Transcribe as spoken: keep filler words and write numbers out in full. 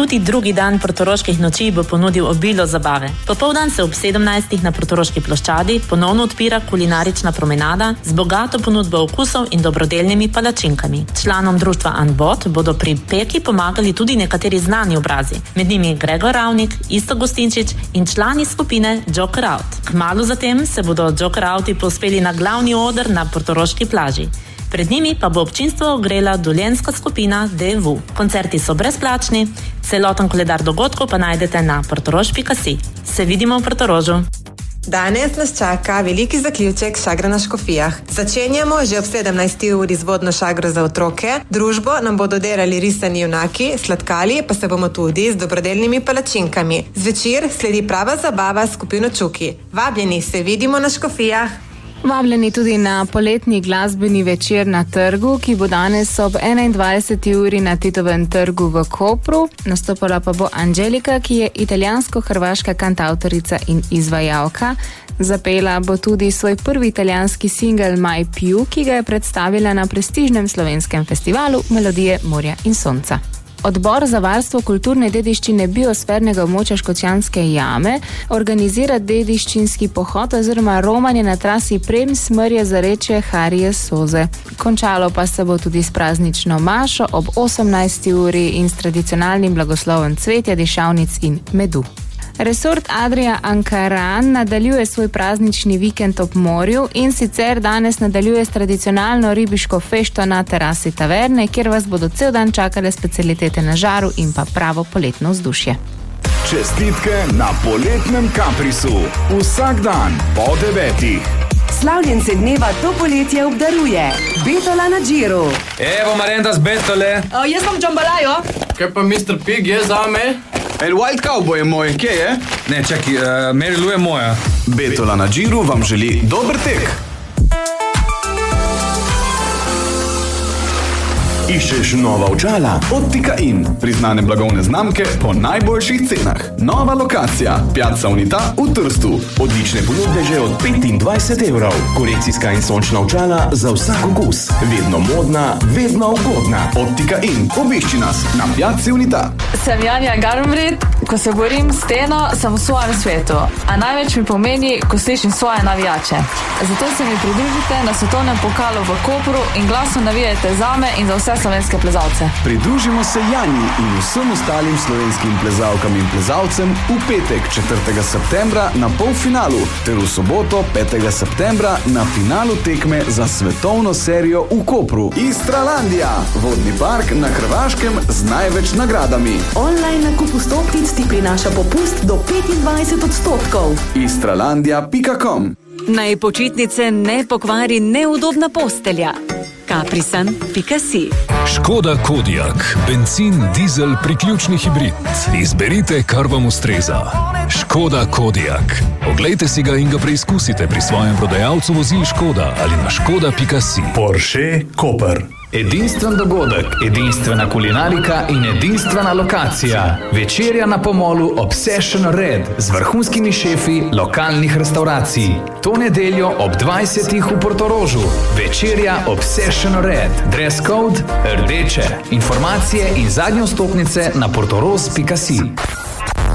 Tudi drugi dan portoroških noči bo ponudil obilo zabave. Popoldan se ob sedemnajstih na portoroški ploščadi ponovno odpira kulinarična promenada z bogato ponudbo okusov in dobrodelnimi palačinkami. Članom društva Anbot bodo pri peki pomagali tudi nekateri znani obrazi, med njimi Gregor Ravnik, Isto Gostinčič in člani skupine Joker Out. Kmalu zatem se bodo Joker Outi povzpeli na glavni oder na portoroški plaži. Pred njimi pa bo občinstvo ogrela dolenjska skupina D V. Koncerti so brezplačni, celoten koledar dogodkov pa najdete na portorož pika si. Se vidimo v Portorožu. Danes nas čaka veliki zaključek šagra na Škofijah. Začenjamo že ob sedemnajsti uri z vodno šagro za otroke, družbo nam bodo delali risani junaki, sladkali pa se bomo tudi z dobrodelnimi palačinkami. Zvečer sledi prava zabava s skupino Čuki. Vabljeni, se vidimo na Škofijah. Vabljeni tudi na poletni glasbeni večer na trgu, ki bo danes ob enaindvajseti uri na Titovem trgu v Kopru. Nastopala pa bo Angelika, ki je italijansko-hrvaška kantavtorica in izvajalka. Zapela bo tudi svoj prvi italijanski singel My Piu, ki ga je predstavila na prestižnem slovenskem festivalu Melodije morja in sonca. Odbor za varstvo kulturne dediščine biosfernega območja Škocjanske jame organizira dediščinski pohod oziroma romanje na trasi Prem-Smrje-Zarečje Harije Soze. Končalo pa se bo tudi s praznično mašo ob osemnajsti uri in s tradicionalnim blagoslovom cvetja, dišavnic in medu. Resort Adria Ankaran nadaljuje svoj praznični vikend ob morju in sicer danes nadaljuje s tradicionalno ribiško fešto na terasi taverne, kjer vas bodo cel dan čakale specialitete na žaru in pa pravo poletno vzdušje. Čestitke na poletnem Caprisu. Vsak dan po devetih. Slavljence dneva to poletje obdaruje Betola na Džiru. Evo Marenda z Betole. Uh, jaz sem Džambalajo. Kaj pa mister Pig je zame? El Wild Cowboy je moj, kje je? Ne, čaki, uh, Mary Lou je moja. Betola na Džiru vam želi dober tek. Iščeš nova očala? Optika in. Priznane blagovne znamke po najboljših cenah. Nova lokacija. Piazza Unita v Trstu. Odlične ponudbe že od petindvajset evrov. Korekcijska in sončna očala za vsak okus. Vedno modna, vedno ugodna. Optika in. Obišči nas na Piazzi Unita. Sem Janja Garmrit. Ko se borim s steno, sem v svojem svetu. A največ mi pomeni, ko slišim svoje navijače. Zato se mi pridružite na svetovnem pokalu v Kopru in glasno navijajte zame in za vse slovenske plezalce. Pridružimo se Janji in vsem ostalim slovenskim plezalkam in plezalcem v petek četrtega septembra na polfinalu ter v soboto petega septembra na finalu tekme za svetovno serijo v Kopru. Istralandija, vodni park na Hrvaškem z največ nagradami. Online nakup vstopnic ti prinaša popust do petindvajset odstotkov. istralandija pika com. Naj počitnice ne pokvari neudobna postelja. kaprisan pika si. Škoda Kodiaq, bencin, dizel, priključni hibrid. Izberite, kar vam ustreza. Škoda Kodiaq. Oglejte si ga in ga preizkusite pri svojem prodajalcu vozil Škoda ali na škoda pika si. Porsche Koper. Edinstven dogodek, edinstvena kulinarika in edinstvena lokacija. Večerja na pomolu Obsession Red z vrhunskimi šefi lokalnih restauracij. To nedeljo ob dvajsetih v Portorožu. Večerja Obsession Red. Dress code rdeče. Informacije in zadnje vstopnice na portorož pika si.